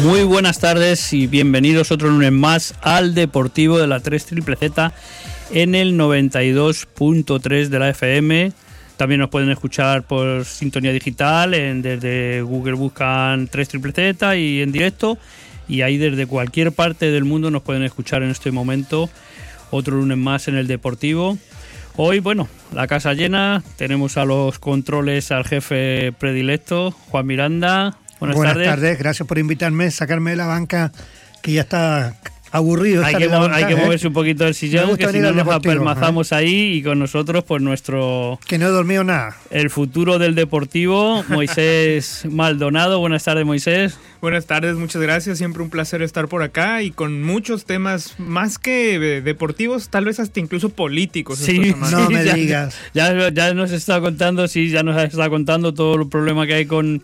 Muy buenas tardes y bienvenidos otro lunes más al Deportivo de la 3 Triple Z en el 92.3 de la FM. También nos pueden escuchar por sintonía digital, desde Google buscan 3 Triple Z y en directo. Y ahí desde cualquier parte del mundo nos pueden escuchar en este momento. Otro lunes más en el Deportivo. Hoy, bueno, la casa llena. Tenemos a los controles al jefe predilecto, Juan Miranda. Buenas tardes, gracias por invitarme, sacarme de la banca, que ya está aburrido. Hay que moverse un poquito del sillón, que si no nos apelmazamos ahí, y con nosotros pues nuestro... Que no he dormido nada. El futuro del Deportivo, Moisés Maldonado. Buenas tardes, Moisés. Buenas tardes, muchas gracias, siempre un placer estar por acá y con muchos temas más que deportivos, tal vez hasta incluso políticos. Sí, no me digas. Ya nos está contando, todo el problema que hay con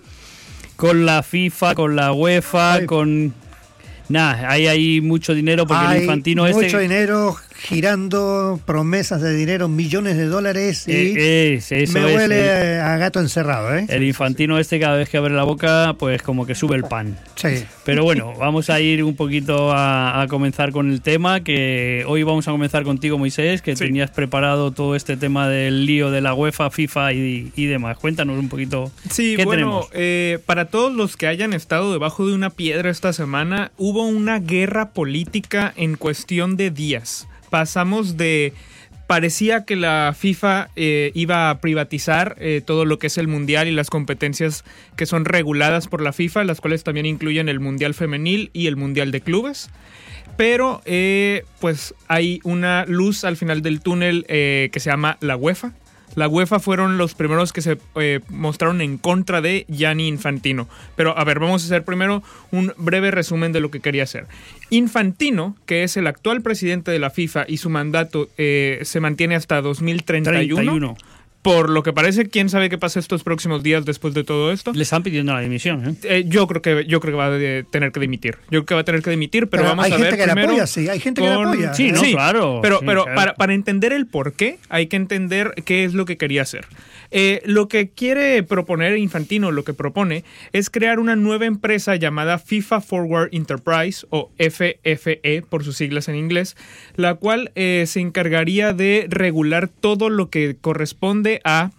la FIFA, con la UEFA, con... Nada, hay mucho dinero porque el Infantino mucho dinero girando, promesas de dinero, millones de dólares y me huele a gato encerrado, ¿eh? El Infantino cada vez que abre la boca, pues como que sube el pan. Sí. Pero bueno, vamos a ir un poquito a comenzar con el tema, que hoy vamos a comenzar contigo, Moisés, que tenías preparado todo este tema del lío de la UEFA, FIFA y demás. Cuéntanos un poquito. Sí, ¿qué bueno, tenemos? Para todos los que hayan estado debajo de una piedra esta semana, hubo una guerra política en cuestión de días. Pasamos de... Parecía que la FIFA iba a privatizar todo lo que es el Mundial y las competencias que son reguladas por la FIFA, las cuales también incluyen el Mundial Femenil y el Mundial de Clubes. Pero pues hay una luz al final del túnel que se llama la UEFA. La UEFA fueron los primeros que se mostraron en contra de Gianni Infantino. Pero a ver, vamos a hacer primero un breve resumen de lo que quería hacer. Infantino, que es el actual presidente de la FIFA y su mandato se mantiene hasta 2031. Por lo que parece, quién sabe qué pasa estos próximos días después de todo esto. Le están pidiendo la dimisión, yo creo que va a tener que dimitir. Yo creo que va a tener que dimitir, pero vamos a ver primero. Hay gente que la apoya. Sí, no, claro. Pero claro. Para entender el por qué, hay que entender qué es lo que quería hacer. Lo que quiere proponer Infantino, lo que propone, es crear una nueva empresa llamada FIFA Forward Enterprise, o FFE por sus siglas en inglés, la cual se encargaría de regular todo lo que corresponde a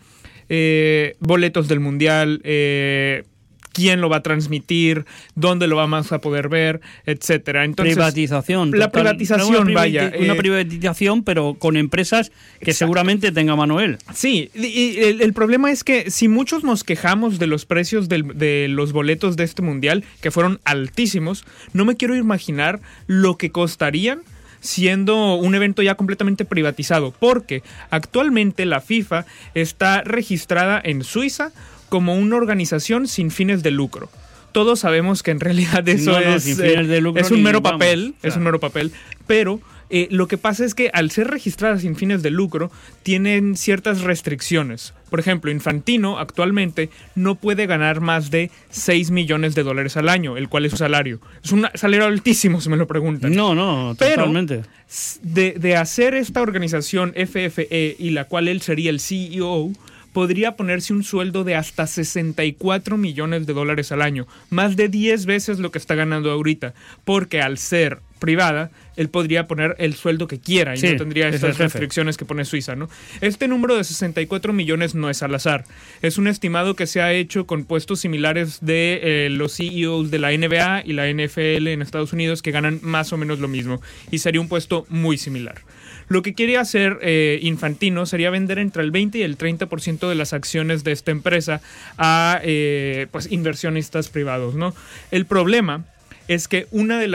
boletos del mundial, quién lo va a transmitir, dónde lo vamos a poder ver, etcétera. Entonces, privatización. La privatización, una privatización, pero con empresas que exacto, seguramente tenga Manuel. Sí, y el problema es que si muchos nos quejamos de los precios de los boletos de este mundial, que fueron altísimos, no me quiero imaginar lo que costarían siendo un evento ya completamente privatizado, porque actualmente la FIFA está registrada en Suiza como una organización sin fines de lucro. Todos sabemos que en realidad eso es un mero papel, es un mero papel, pero lo que pasa es que al ser registrada sin fines de lucro, tienen ciertas restricciones. Por ejemplo, Infantino actualmente no puede ganar más de $6 millones al año, el cual es su salario. Es un salario altísimo, si me lo preguntan. No, totalmente. Pero de hacer esta organización FFE, y la cual él sería el CEO, podría ponerse un sueldo de hasta $64 millones al año, más de 10 veces lo que está ganando ahorita, porque al ser privada, él podría poner el sueldo que quiera y no tendría estas restricciones que pone Suiza, ¿no? Este número de 64 millones no es al azar. Es un estimado que se ha hecho con puestos similares de los CEOs de la NBA y la NFL en Estados Unidos, que ganan más o menos lo mismo, y sería un puesto muy similar. Lo que quiere hacer Infantino sería vender entre el 20 y el 30% de las acciones de esta empresa a pues inversionistas privados, ¿no? El problema es que una de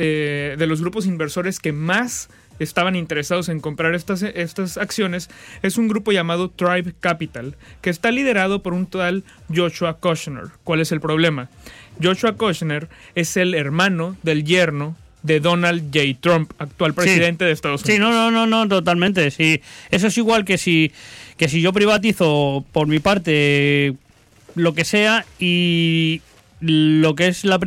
los grupos inversores que más estaban interesados en comprar estas acciones es un grupo llamado Tribe Capital, que está liderado por un tal Joshua Kushner. ¿Cuál es el problema? Joshua Kushner es el hermano del yerno de Donald J. Trump, actual presidente de Estados Unidos. Sí, no, totalmente. Sí. Eso es igual que si yo privatizo por mi parte lo que sea, y lo que es la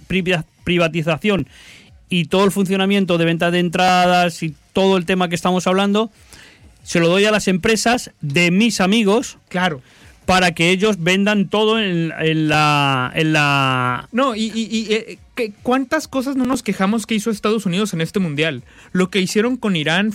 privatización y todo el funcionamiento de venta de entradas y todo el tema que estamos hablando, se lo doy a las empresas de mis amigos. Claro. para que ellos vendan todo en la... No, ¿cuántas cosas no nos quejamos que hizo Estados Unidos en este mundial? Lo que hicieron con Irán